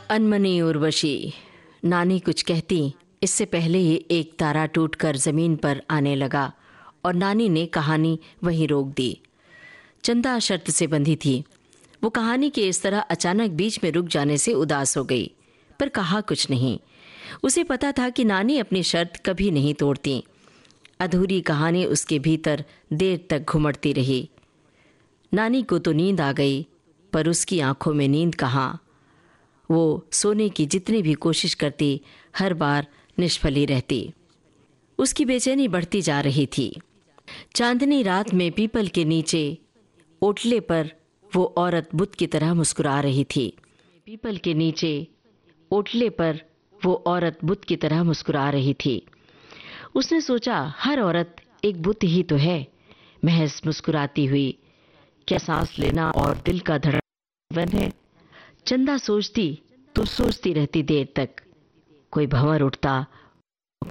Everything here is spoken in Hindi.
अनमनी उर्वशी। नानी कुछ कहती इससे पहले ही एक तारा टूटकर जमीन पर आने लगा और नानी ने कहानी वहीं रोक दी। चंदा शर्त से बंधी थी। वो कहानी के इस तरह अचानक बीच में रुक जाने से उदास हो गई, पर कहा कुछ नहीं। उसे पता था कि नानी अपनी शर्त कभी नहीं तोड़ती। अधूरी कहानी उसके भीतर देर तक घुमड़ती रही। नानी को तो नींद आ गई, पर उसकी आंखों में नींद कहाँ। वो सोने की जितनी भी कोशिश करती, हर बार निष्फल ही रहती। उसकी बेचैनी बढ़ती जा रही थी। चांदनी रात में पीपल के नीचे ओटले पर वो औरत बुत की तरह मुस्कुरा रही थी। पीपल के नीचे ओटले पर वो औरत बुत की तरह मुस्कुरा रही थी। उसने सोचा, हर औरत एक बुत ही तो है, महज मुस्कुराती हुई। क्या सांस लेना और दिल का धड़कन है? चंदा सोचती तो सोचती रहती देर तक। कोई भंवर उठता